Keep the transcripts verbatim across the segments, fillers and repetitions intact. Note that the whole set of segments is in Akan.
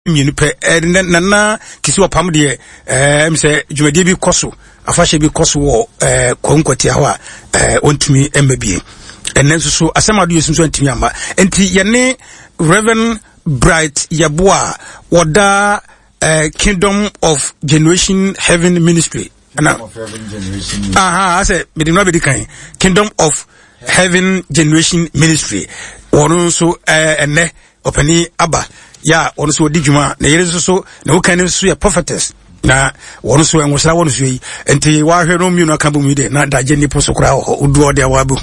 mienu pe na na kisi opam de eh me se dwumade bi koso afahye bi koso wo eh kwankwati ho a eh ontumi embabie enen so asemado yesu so antumi amba enti ye ne Reverend Bright Yaboa woda uh, Kingdom of Generation Heaven Ministry. Kingdom of Heaven Generation. Aha, I say me dey kan Kingdom of Heaven Generation Ministry. Wono so eh ene opani aba ya wono so diguma na yere so na wo kan so ya prophetess na wono so enwosra wono so yi enti wa hwe no mi no kan bu mi de na daje ni poso kra ho udu de wa bu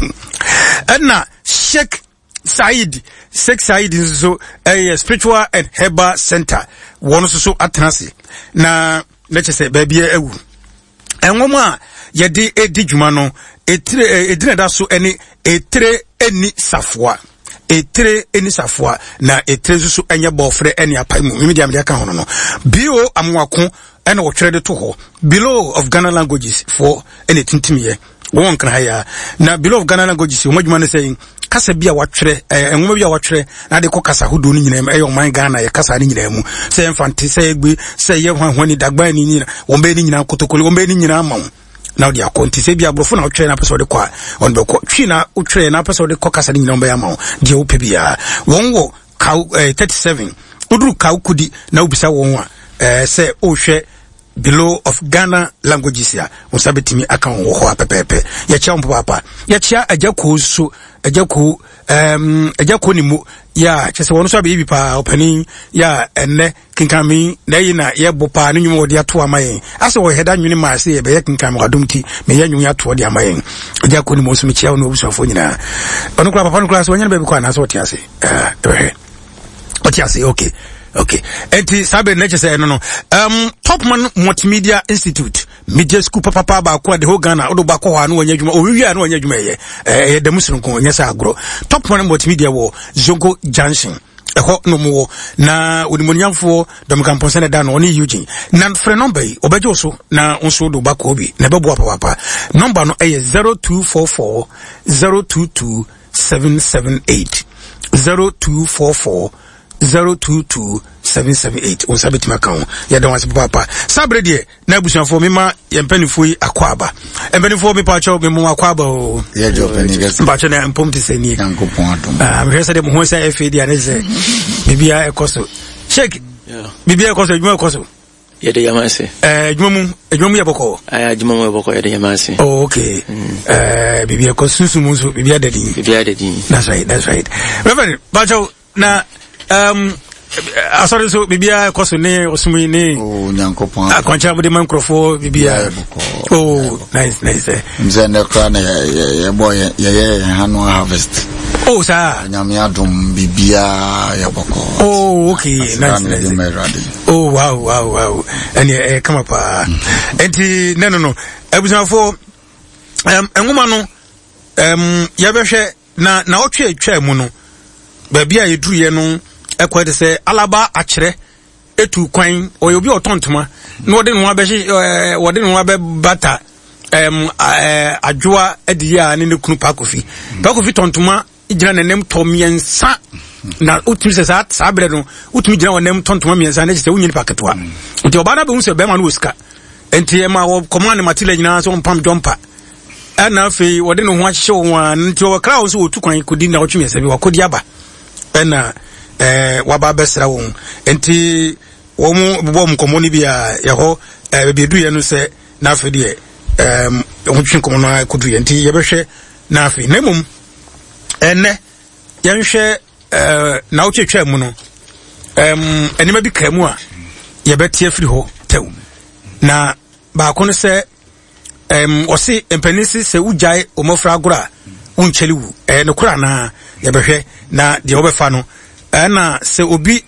na Sheikh Said Sheikh Said so a spiritual and herbal center wono so so atenase na na chese ba bia ewu enwoma ye de edijuma no etire edina da so eni etre eni safoa etre eni safoa na etre so enye bofre eni apaimu mimi dia me aka hono no bio amwako ena wo twere de to ho below of Ghana languages for eni tintimiye won kan haya na below of Ghana languages o madwuma ne say kasa bia watwere enwoma bia watwere na de ko kasa hodo ni nyina e yo man Ghana ye kasa ni nyina mu say infante say egbe say ye hwanhwani dagba ni nyina won be ni nyina kotokoli won be ni nyina amawo now the account say bia brofo na otwere na person de kwa on be ko twi na otwere na person de ko kasa ni nyina on be amawo de o pe bia won wo thirty-seven uduru kawkudi na ubisa won a eh say o hwe below of Ghana languages ya musabetimi aka wo ho apepepe ya chia mpo papa ya chia ajako so ajako um ajako ni mu ya chese wono so abebi pa opani ya enne kinkami na yina ye bopa ne nwum odi ato amayen ase wo heda nwini ma ase ye be kinkami wadumti me ye nwun ato odi amayen ajako ni mo so me chia no obusafo nyina ono kula papa no kula so nyina bebi kwa na so otiase eh eh otiase okay. Okay. Enti sabe nature say no no. Um Topman Multimedia Institute, Media School papa ba kwa de ho Ghana, odo ba kwa no wanya dwuma, o wi anu wanya dwuma ye. Eh de musun ko nya sa agro. Topman Multimedia wo Zongo Junction. Eho no mo na odimoniamfo dom campus na da no oni Eugene. Na frɛ number yi obejo so na onso do ba ko bi. Na bebo papa papa. Number no eh zero two four four zero two two seven seven eight. zero two four four zero two two seven seven eight on sabeti makao ya don wase papa sabre de na abusuafo mema ye mpanifo yi akwaba mpanifo me pa cho me mo akwaba o ye jo panigasi ba cho na mpomti seni yankopon atom ah me hwese de mo hwese F D anese bibia ekoso Sheikh bibia ekoso adwuma ekoso ye de yamase eh adwuma mu adwuma mu ye boko ah adwuma mu ye boko ye de yamase oh okay eh bibia ekoso sumu so bibia dadin bibia dadin that's right that's right reverend ba cho na um asori so bibia koso ne osumi ne oh nyankopon akwancha bude mankrofo bibia oh nice nice mzende kwa na ye boy ye ye hanu harvest oh sa nyame adom bibia ya boko oh okay nice nice oh wow wow wow and eh come up enti no no no ebusanfo um enwuma no um ya behwe na na otwe atwa mu no ba bia yeduru ye no ekwede se alaba akere etu kwan oyobi otontoma na wode no abehi wode no abe bata em adwoa ediya ne ne kunu pakofi pakofi tontoma igina nenem to miensa na utumi se sa sabre no utumi gina wonem tontoma miensa na se wunyini paketoa nti oba na be hu se be ma no osika enti e ma wo command matile nyina so mpam jompa ana fe wode no ho ahye wo an nti o kra wo so otu kwan kodi na otumi se bi wakodi aba ena eh waba besra won enti wo mu bo mu komoni bia ye ho eh be du ye no se na afi de em ho twin komo na kudu ye enti ye behwe na afi na mum enne ye nhwe eh na wo twetwa mu no em enima bi ka mu a ye betie firi ho tew na ba ko no se em osi empenisi se ujai omofra agora uncheliwu eh no kura na ye behwe na de obefa no ana se obi